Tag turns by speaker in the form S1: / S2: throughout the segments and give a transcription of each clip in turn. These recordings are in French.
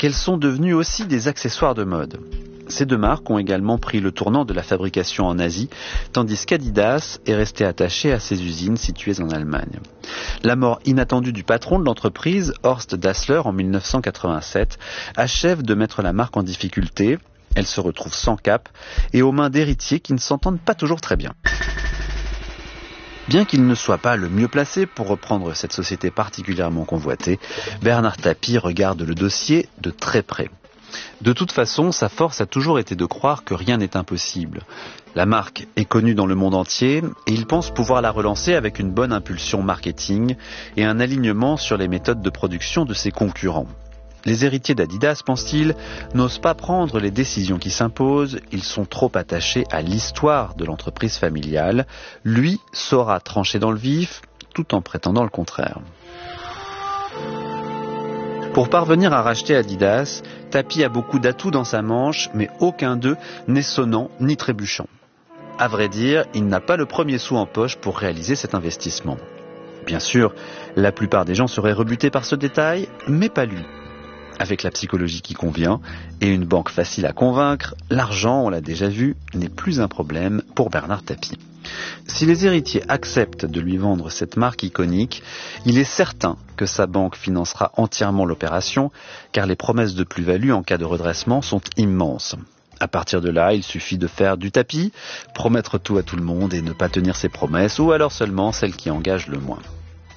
S1: qu'elles sont devenues aussi des accessoires de mode. Ces deux marques ont également pris le tournant de la fabrication en Asie, tandis qu'Adidas est resté attaché à ses usines situées en Allemagne. La mort inattendue du patron de l'entreprise, Horst Dassler, en 1987, achève de mettre la marque en difficulté. Elle se retrouve sans cap et aux mains d'héritiers qui ne s'entendent pas toujours très bien. Bien qu'il ne soit pas le mieux placé pour reprendre cette société particulièrement convoitée, Bernard Tapie regarde le dossier de très près. De toute façon, sa force a toujours été de croire que rien n'est impossible. La marque est connue dans le monde entier et il pense pouvoir la relancer avec une bonne impulsion marketing et un alignement sur les méthodes de production de ses concurrents. Les héritiers d'Adidas, pense-t-il, n'osent pas prendre les décisions qui s'imposent, ils sont trop attachés à l'histoire de l'entreprise familiale. Lui saura trancher dans le vif, tout en prétendant le contraire. Pour parvenir à racheter Adidas, Tapie a beaucoup d'atouts dans sa manche, mais aucun d'eux n'est sonnant ni trébuchant. À vrai dire, il n'a pas le premier sou en poche pour réaliser cet investissement. Bien sûr, la plupart des gens seraient rebutés par ce détail, mais pas lui. Avec la psychologie qui convient et une banque facile à convaincre, l'argent, on l'a déjà vu, n'est plus un problème pour Bernard Tapie. Si les héritiers acceptent de lui vendre cette marque iconique, il est certain que sa banque financera entièrement l'opération, car les promesses de plus-value en cas de redressement sont immenses. À partir de là, il suffit de faire du tapis, promettre tout à tout le monde et ne pas tenir ses promesses, ou alors seulement celles qui engagent le moins.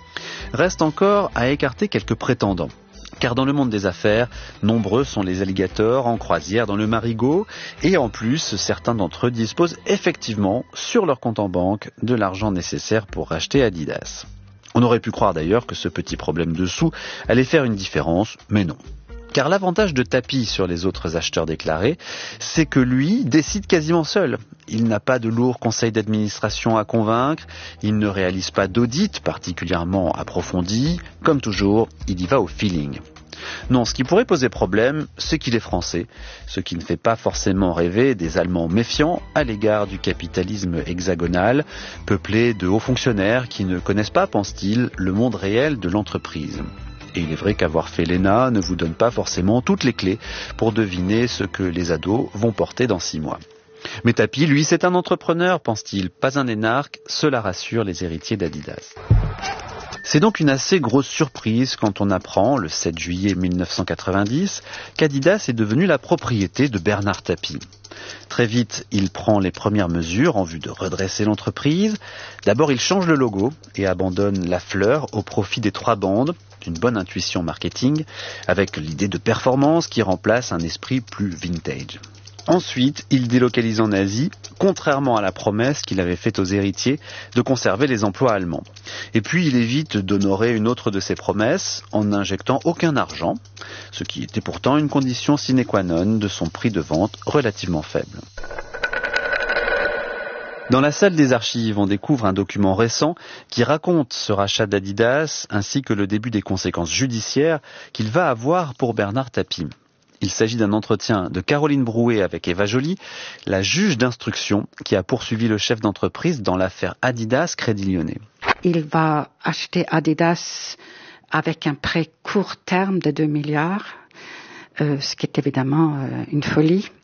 S1: Reste encore à écarter quelques prétendants. Car dans le monde des affaires, nombreux sont les alligators en croisière dans le Marigot, et en plus, certains d'entre eux disposent effectivement, sur leur compte en banque, de l'argent nécessaire pour racheter Adidas. On aurait pu croire d'ailleurs que ce petit problème de sous allait faire une différence, mais non. Car l'avantage de Tapie sur les autres acheteurs déclarés, c'est que lui décide quasiment seul. Il n'a pas de lourds conseils d'administration à convaincre, il ne réalise pas d'audit particulièrement approfondi. Comme toujours, il y va au feeling. Non, ce qui pourrait poser problème, c'est qu'il est français, ce qui ne fait pas forcément rêver des Allemands méfiants à l'égard du capitalisme hexagonal, peuplé de hauts fonctionnaires qui ne connaissent pas, pense-t-il, le monde réel de l'entreprise. Et il est vrai qu'avoir fait l'ENA ne vous donne pas forcément toutes les clés pour deviner ce que les ados vont porter dans 6 mois. Mais Tapie, lui, c'est un entrepreneur, pense-t-il, pas un énarque, cela rassure les héritiers d'Adidas. C'est donc une assez grosse surprise quand on apprend, le 7 juillet 1990, qu'Adidas est devenu la propriété de Bernard Tapie. Très vite, il prend les premières mesures en vue de redresser l'entreprise. D'abord, il change le logo et abandonne la fleur au profit des 3 bandes, d'une bonne intuition marketing, avec l'idée de performance qui remplace un esprit plus vintage. Ensuite, il délocalise en Asie, contrairement à la promesse qu'il avait faite aux héritiers de conserver les emplois allemands. Et puis, il évite d'honorer une autre de ses promesses en n'injectant aucun argent, ce qui était pourtant une condition sine qua non de son prix de vente relativement faible. Dans la salle des archives, on découvre un document récent qui raconte ce rachat d'Adidas ainsi que le début des conséquences judiciaires qu'il va avoir pour Bernard Tapie. Il s'agit d'un entretien de Caroline Brouet avec Eva Joly, la juge d'instruction qui a poursuivi le chef d'entreprise dans l'affaire Adidas Crédit Lyonnais.
S2: Il va acheter Adidas avec un prêt court terme de 2 milliards, ce qui est évidemment une folie.